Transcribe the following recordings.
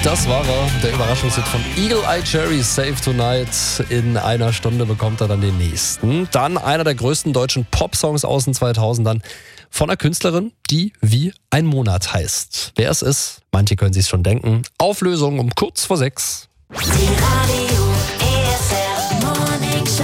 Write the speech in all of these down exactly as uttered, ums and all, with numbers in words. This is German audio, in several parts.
Das war er, der Überraschungshit von Eagle Eye Cherry, Save Tonight. In einer Stunde bekommt er dann den nächsten. Dann einer der größten deutschen Popsongs aus den zweitausendern von einer Künstlerin, die wie ein Monat heißt. Wer es ist, manche können sich schon denken. Auflösung um kurz vor sechs. Die Radio E S R Morning Show.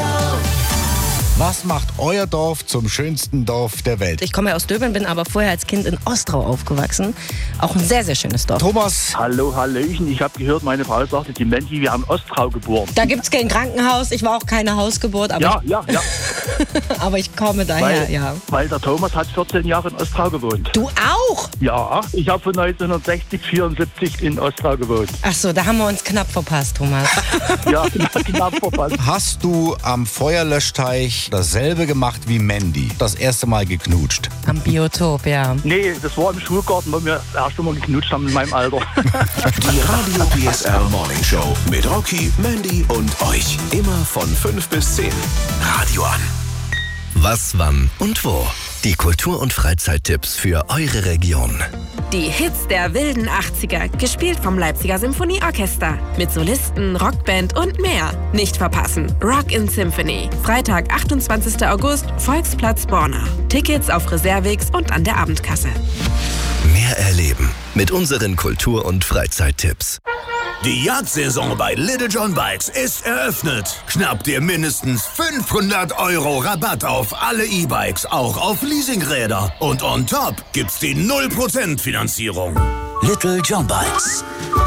Was macht euer Dorf zum schönsten Dorf der Welt? Ich komme ja aus Döbeln, bin aber vorher als Kind in Ostrau aufgewachsen. Auch ein sehr, sehr schönes Dorf. Thomas. Hallo, Hallöchen. Ich habe gehört, meine Frau sagte, die Menti, wir haben Ostrau geboren. Da gibt es kein Krankenhaus. Ich war auch keine Hausgeburt. Aber Ja, ich, ja, ja. aber ich komme daher, Weil, ja. weil der Thomas hat vierzehn Jahre in Ostrau gewohnt. Du auch? Ja, ich habe von neunzehnhundertsechzig, vierundsiebzig in Ostrau gewohnt. Ach so, da haben wir uns knapp verpasst, Thomas. Ja, knapp verpasst. Hast du am Feuerlöschteich dasselbe gemacht wie Mandy? Das erste Mal geknutscht? Am Biotop, ja. Nee, das war im Schulgarten, wo wir das erste Mal geknutscht haben in meinem Alter. Die Radio P S R Morning Show mit Rocky, Mandy und euch. Immer von fünf bis zehn. Radio an. Was, wann und wo? Die Kultur- und Freizeittipps für eure Region. Die Hits der wilden achtziger, gespielt vom Leipziger Symphonieorchester. Mit Solisten, Rockband und mehr. Nicht verpassen. Rock in Symphony. Freitag, achtundzwanzigster August, Volksplatz Borna. Tickets auf Reservix und an der Abendkasse. Mehr erleben mit unseren Kultur- und Freizeittipps. Die Jagdsaison bei Little John Bikes ist eröffnet. Schnapp dir mindestens fünfhundert Euro Rabatt auf alle E-Bikes, auch auf Leasingräder. Und on top gibt's die null Prozent Finanzierung. Little John Bikes.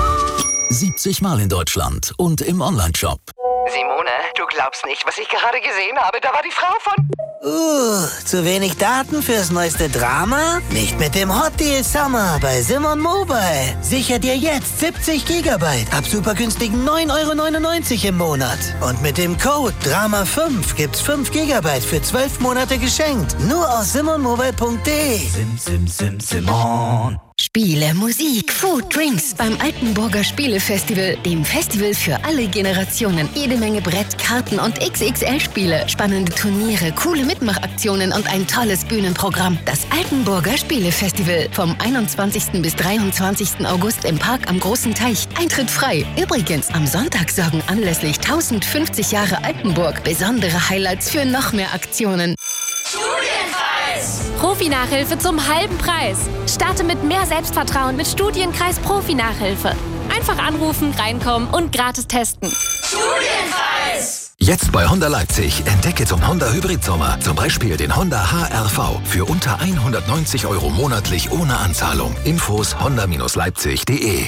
siebzig Mal in Deutschland und im Onlineshop. Simone, du glaubst nicht, was ich gerade gesehen habe. Da war die Frau von... Uh, zu wenig Daten fürs neueste Drama? Nicht mit dem Hot Deal Summer bei Simon Mobile. Sicher dir jetzt siebzig Gigabyte ab super günstigen neun Euro neunundneunzig im Monat. Und mit dem Code Drama fünf gibt's fünf Gigabyte für zwölf Monate geschenkt. Nur aus simon mobile punkt de. Sim, sim, sim, Simon. Spiele, Musik, Food, Drinks beim Altenburger Spielefestival, dem Festival für alle Generationen. Jede Menge Brett, Karten und X X L-Spiele, spannende Turniere, coole Mitmachaktionen und ein tolles Bühnenprogramm. Das Altenburger Spielefestival vom einundzwanzigsten bis dreiundzwanzigsten August im Park am Großen Teich. Eintritt frei. Übrigens, am Sonntag sorgen anlässlich tausendfünfzig Jahre Altenburg besondere Highlights für noch mehr Aktionen. Studienkreis! Profi-Nachhilfe zum halben Preis. Starte mit mehr Selbstvertrauen mit Studienkreis Profi-Nachhilfe. Einfach anrufen, reinkommen und gratis testen. Studienkreis! Jetzt bei Honda Leipzig. Entdecke zum Honda Hybrid-Sommer zum Beispiel den Honda H R V für unter hundertneunzig Euro monatlich ohne Anzahlung. Infos honda leipzig punkt de.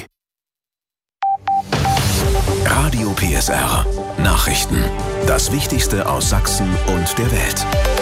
Radio P S R. Nachrichten. Das Wichtigste aus Sachsen und der Welt.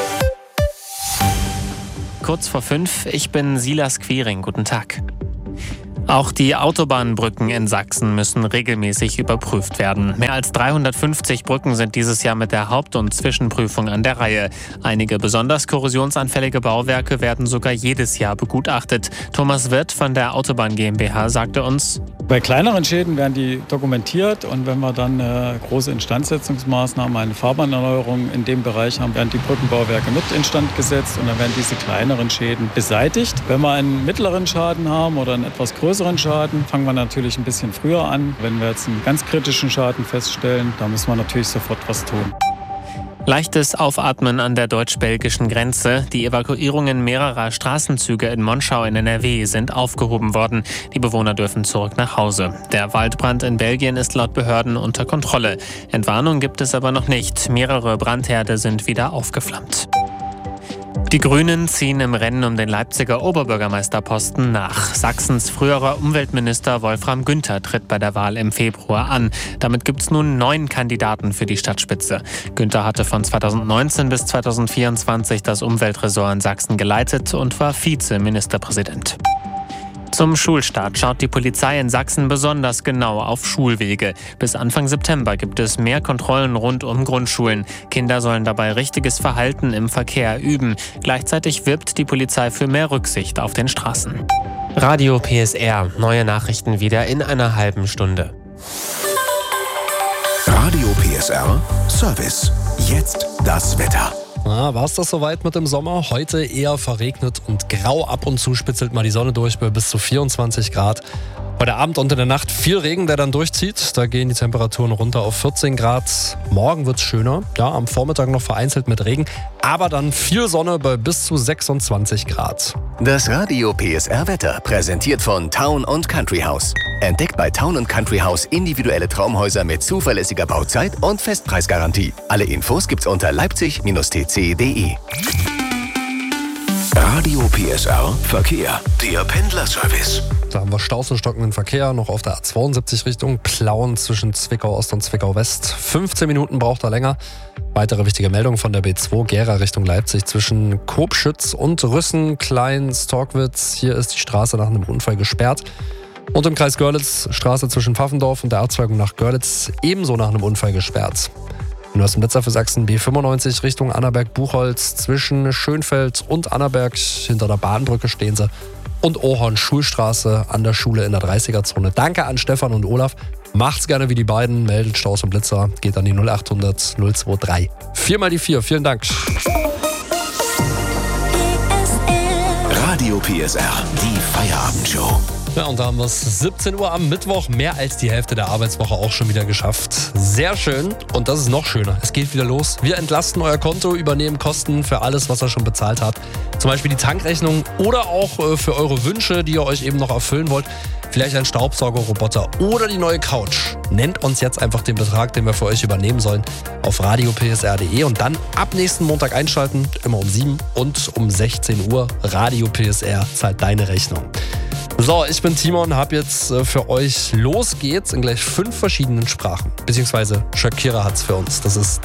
Kurz vor fünf, ich bin Silas Quiring. Guten Tag. Auch die Autobahnbrücken in Sachsen müssen regelmäßig überprüft werden. Mehr als dreihundertfünfzig Brücken sind dieses Jahr mit der Haupt- und Zwischenprüfung an der Reihe. Einige besonders korrosionsanfällige Bauwerke werden sogar jedes Jahr begutachtet. Thomas Wirth von der Autobahn GmbH sagte uns: Bei kleineren Schäden werden die dokumentiert und wenn wir dann äh, große Instandsetzungsmaßnahmen, eine Fahrbahnerneuerung in dem Bereich haben, werden die Brückenbauwerke mit instand gesetzt und dann werden diese kleineren Schäden beseitigt. Wenn wir einen mittleren Schaden haben oder einen etwas größeren Schaden, fangen wir natürlich ein bisschen früher an. Wenn wir jetzt einen ganz kritischen Schaden feststellen, dann müssen wir natürlich sofort was tun. Leichtes Aufatmen an der deutsch-belgischen Grenze. Die Evakuierungen mehrerer Straßenzüge in Monschau in N R W sind aufgehoben worden. Die Bewohner dürfen zurück nach Hause. Der Waldbrand in Belgien ist laut Behörden unter Kontrolle. Entwarnung gibt es aber noch nicht. Mehrere Brandherde sind wieder aufgeflammt. Die Grünen ziehen im Rennen um den Leipziger Oberbürgermeisterposten nach. Sachsens früherer Umweltminister Wolfram Günther tritt bei der Wahl im Februar an. Damit gibt es nun neun Kandidaten für die Stadtspitze. Günther hatte von zweitausendneunzehn bis zweitausendvierundzwanzig das Umweltressort in Sachsen geleitet und war Vizeministerpräsident. Zum Schulstart schaut die Polizei in Sachsen besonders genau auf Schulwege. Bis Anfang September gibt es mehr Kontrollen rund um Grundschulen. Kinder sollen dabei richtiges Verhalten im Verkehr üben. Gleichzeitig wirbt die Polizei für mehr Rücksicht auf den Straßen. Radio P S R. Neue Nachrichten wieder in einer halben Stunde. Radio P S R Service. Jetzt das Wetter. Na, war es das soweit mit dem Sommer? Heute eher verregnet und grau. Ab und zu spitzelt mal die Sonne durch bei bis zu vierundzwanzig Grad. Heute Abend und in der Nacht viel Regen, der dann durchzieht. Da gehen die Temperaturen runter auf vierzehn Grad. Morgen wird es schöner. Ja, am Vormittag noch vereinzelt mit Regen. Aber dann viel Sonne bei bis zu sechsundzwanzig Grad. Das Radio P S R Wetter, präsentiert von Town und Country House. Entdeckt bei Town und Country House individuelle Traumhäuser mit zuverlässiger Bauzeit und Festpreisgarantie. Alle Infos gibt's unter leipzig T C punkt de. Radio P S R Verkehr, der Pendlerservice. Da haben wir Staus und stockenden Verkehr noch auf der A zweiundsiebzig Richtung Plauen zwischen Zwickau Ost und Zwickau West. fünfzehn Minuten braucht er länger. Weitere wichtige Meldung von der B zwei Gera Richtung Leipzig zwischen Kobschütz und Rüssen, Klein-Storkwitz. Hier ist die Straße nach einem Unfall gesperrt. Und im Kreis Görlitz Straße zwischen Pfaffendorf und der Abzweigung nach Görlitz ebenso nach einem Unfall gesperrt. Und aus dem Blitzer für Sachsen B fünfundneunzig Richtung Annaberg-Buchholz zwischen Schönfeld und Annaberg. Hinter der Bahnbrücke stehen sie. Und Ohorn-Schulstraße an der Schule in der dreißiger-Zone. Danke an Stefan und Olaf. Macht's gerne wie die beiden. Meldet Staus und Blitzer. Geht an die null achthundert null drei. vier mal die vier. Vielen Dank. Radio P S R, die Feierabendshow. Ja, und da haben wir es siebzehn Uhr am Mittwoch, mehr als die Hälfte der Arbeitswoche auch schon wieder geschafft. Sehr schön und das ist noch schöner. Es geht wieder los. Wir entlasten euer Konto, übernehmen Kosten für alles, was ihr schon bezahlt habt. Zum Beispiel die Tankrechnung oder auch für eure Wünsche, die ihr euch eben noch erfüllen wollt. Vielleicht ein Staubsaugerroboter oder die neue Couch. Nennt uns jetzt einfach den Betrag, den wir für euch übernehmen sollen, auf radio p s r punkt de und dann ab nächsten Montag einschalten, immer um sieben und um sechzehn Uhr. Radio P S R zahlt deine Rechnung. So, ich bin Timon, hab jetzt für euch Los geht's in gleich fünf verschiedenen Sprachen. Beziehungsweise Shakira hat's für uns. Das ist